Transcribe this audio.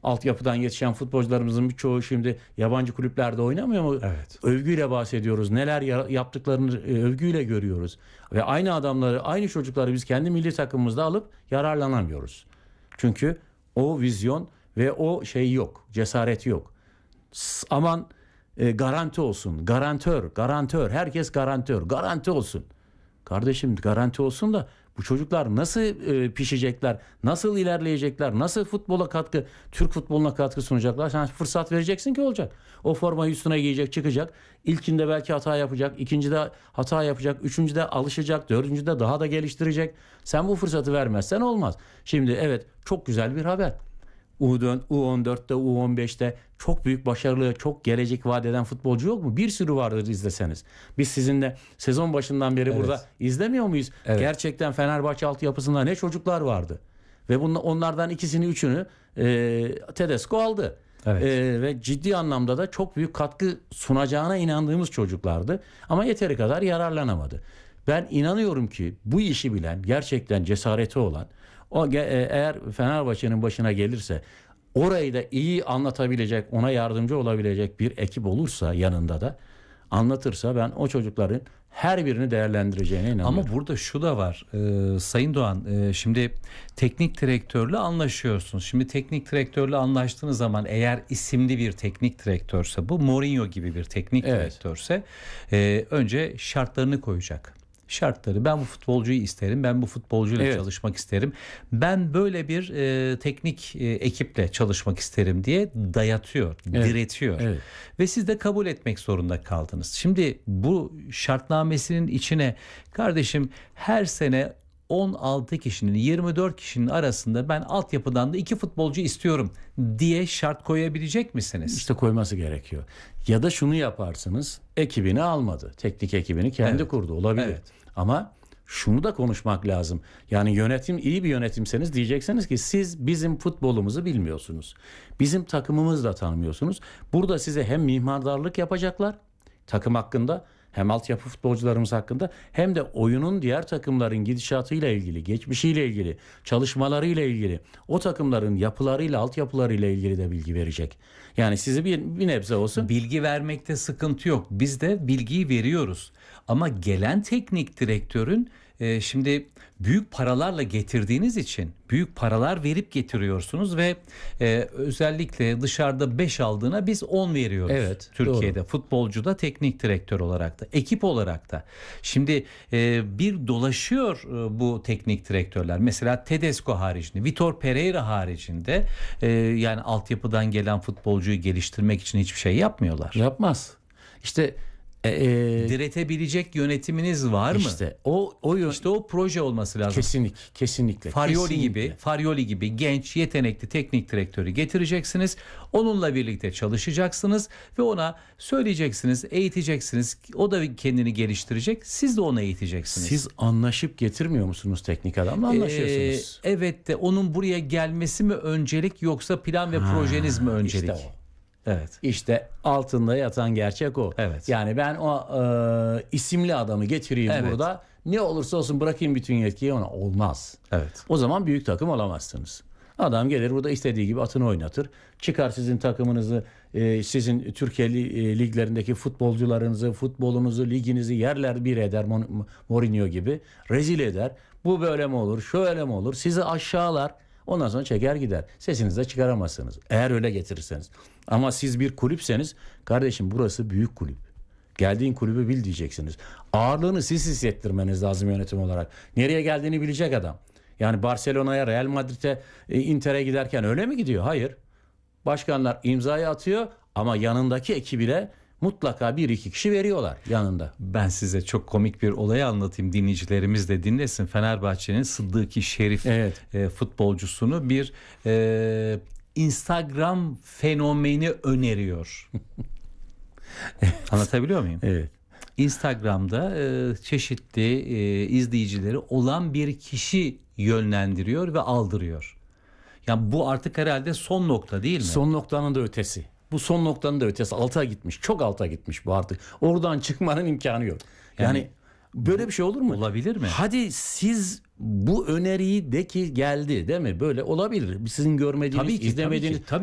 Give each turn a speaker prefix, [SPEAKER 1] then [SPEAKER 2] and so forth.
[SPEAKER 1] Altyapıdan yetişen futbolcularımızın birçoğu şimdi yabancı kulüplerde oynamıyor mu?
[SPEAKER 2] Evet.
[SPEAKER 1] Övgüyle bahsediyoruz. Neler yaptıklarını övgüyle görüyoruz. Ve aynı adamları, aynı çocukları biz kendi milli takımımızda alıp yararlanamıyoruz. Çünkü o vizyon ve o şey yok. Cesaret yok. Aman garanti olsun. Garantör. Herkes garantör. Garanti olsun. Kardeşim garanti olsun da bu çocuklar nasıl pişecekler, nasıl ilerleyecekler, nasıl futbola katkı, Türk futboluna katkı sunacaklar? Sen fırsat vereceksin ki olacak. O formayı üstüne giyecek, çıkacak. İlkinde belki hata yapacak, ikincide hata yapacak, üçüncüde alışacak, dördüncüde daha da geliştirecek. Sen bu fırsatı vermezsen olmaz. Şimdi evet çok güzel bir haber. U14'te, U15'te çok büyük başarılı, çok gelecek vaat eden futbolcu yok mu? Bir sürü vardır izleseniz. Biz sizinle sezon başından beri burada izlemiyor muyuz?
[SPEAKER 2] Evet.
[SPEAKER 1] Gerçekten Fenerbahçe altyapısında ne çocuklar vardı. Ve onlardan ikisini, üçünü Tedesco aldı.
[SPEAKER 2] Evet.
[SPEAKER 1] Ve ciddi anlamda da çok büyük katkı sunacağına inandığımız çocuklardı. Ama yeteri kadar yararlanamadı. Ben inanıyorum ki bu işi bilen, gerçekten cesareti olan, eğer Fenerbahçe'nin başına gelirse orayı da iyi anlatabilecek, ona yardımcı olabilecek bir ekip olursa yanında da anlatırsa ben o çocukların her birini değerlendireceğine inanıyorum.
[SPEAKER 2] Ama burada şu da var Sayın Doğan, şimdi teknik direktörle anlaşıyorsunuz. Şimdi teknik direktörle anlaştığınız zaman eğer isimli bir teknik direktörse, bu Mourinho gibi bir teknik direktörse önce şartlarını koyacak. Şartları, ben bu futbolcuyu isterim, ben bu futbolcuyla çalışmak isterim, ben böyle bir teknik ekiple çalışmak isterim diye dayatıyor, diretiyor. Ve siz de kabul etmek zorunda kaldınız. Şimdi bu şartnamesinin içine kardeşim her sene 16 kişinin 24 kişinin arasında ben altyapıdan da 2 futbolcu istiyorum diye şart koyabilecek misiniz?
[SPEAKER 1] İşte koyması gerekiyor. Ya da şunu yaparsınız, ekibini almadı. Teknik ekibini kendi kurdu, olabilir. Ama şunu da konuşmak lazım. Yani yönetim, iyi bir yönetimseniz diyeceksiniz ki siz bizim futbolumuzu bilmiyorsunuz. Bizim takımımızı da tanımıyorsunuz. Burada size hem mihmandarlık yapacaklar takım hakkında, hem altyapı futbolcularımız hakkında, hem de oyunun diğer takımların gidişatıyla ilgili, geçmişiyle ilgili, çalışmalarıyla ilgili, o takımların yapılarıyla, altyapılarıyla ilgili de bilgi verecek. Yani sizi bir nebze olsun.
[SPEAKER 2] Bilgi vermekte sıkıntı yok. Biz de bilgiyi veriyoruz. Ama gelen teknik direktörün şimdi büyük paralarla getirdiğiniz için büyük paralar verip getiriyorsunuz ve özellikle dışarıda 5 aldığına biz 10 veriyoruz. Türkiye'de doğru. Futbolcuda, teknik direktör olarak da, ekip olarak da. Şimdi bir dolaşıyor bu teknik direktörler. Mesela Tedesco haricinde, Vitor Pereira haricinde yani altyapıdan gelen futbolcuyu geliştirmek için hiçbir şey yapmıyorlar.
[SPEAKER 1] Yapmaz. İşte
[SPEAKER 2] diretebilecek yönetiminiz var mı?
[SPEAKER 1] İşte o
[SPEAKER 2] proje olması lazım.
[SPEAKER 1] Kesinlikle.
[SPEAKER 2] Farioli gibi genç, yetenekli teknik direktörü getireceksiniz. Onunla birlikte çalışacaksınız ve ona söyleyeceksiniz, eğiteceksiniz. O da kendini geliştirecek. Siz de onu eğiteceksiniz.
[SPEAKER 1] Siz anlaşıp getirmiyor musunuz teknik adamla? Anlaşıyorsunuz.
[SPEAKER 2] Evet de onun buraya gelmesi mi öncelik, yoksa plan ve projeniz mi öncelik?
[SPEAKER 1] İşte o.
[SPEAKER 2] Evet.
[SPEAKER 1] İşte altında yatan gerçek o.
[SPEAKER 2] Evet.
[SPEAKER 1] Yani ben o isimli adamı getireyim burada. Ne olursa olsun bırakayım bütün yetkiyi ona. Olmaz.
[SPEAKER 2] Evet.
[SPEAKER 1] O zaman büyük takım olamazsınız. Adam gelir burada istediği gibi atını oynatır. Çıkar sizin takımınızı, sizin Türkiye liglerindeki futbolcularınızı, futbolunuzu, liginizi yerler bir eder Mourinho gibi. Rezil eder. Bu böyle mi olur, şöyle mi olur? Sizi aşağılar. Ondan sonra çeker gider. Sesinizi de çıkaramazsınız. Eğer öyle getirirseniz. Ama siz bir kulüpseniz, kardeşim burası büyük kulüp. Geldiğin kulübü bil diyeceksiniz. Ağırlığını siz hissettirmeniz lazım yönetim olarak. Nereye geldiğini bilecek adam. Yani Barcelona'ya, Real Madrid'e, Inter'e giderken öyle mi gidiyor? Hayır. Başkanlar imzayı atıyor ama yanındaki ekibine mutlaka bir iki kişi veriyorlar yanında.
[SPEAKER 2] Ben size çok komik bir olayı anlatayım, dinleyicilerimiz de dinlesin. Fenerbahçe'nin Sıddıki Şerif futbolcusunu bir Instagram fenomeni öneriyor. Anlatabiliyor muyum?
[SPEAKER 1] Evet.
[SPEAKER 2] Instagram'da çeşitli izleyicileri olan bir kişi yönlendiriyor ve aldırıyor. Yani bu artık herhalde son nokta değil mi?
[SPEAKER 1] Son noktanın da ötesi. Bu son noktanın da ötesi. Alta gitmiş. Çok alta gitmiş bu artık. Oradan çıkmanın imkanı yok. Yani böyle bir şey olur mu?
[SPEAKER 2] Olabilir mi?
[SPEAKER 1] Hadi siz bu öneriyi de ki geldi değil mi? Böyle olabilir. Sizin görmediğiniz, izlemediğiniz.
[SPEAKER 2] Tabii ki.